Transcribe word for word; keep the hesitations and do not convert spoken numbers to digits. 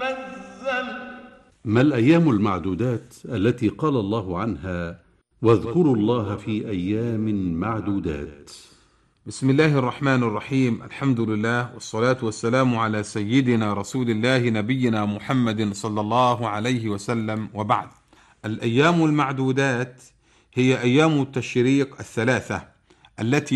نزل. ما الأيام المعدودات التي قال الله عنها واذكروا الله في أيام معدودات؟ بسم الله الرحمن الرحيم. الحمد لله والصلاة والسلام على سيدنا رسول الله نبينا محمد صلى الله عليه وسلم، وبعد. الأيام المعدودات هي أيام التشريق الثلاثة التي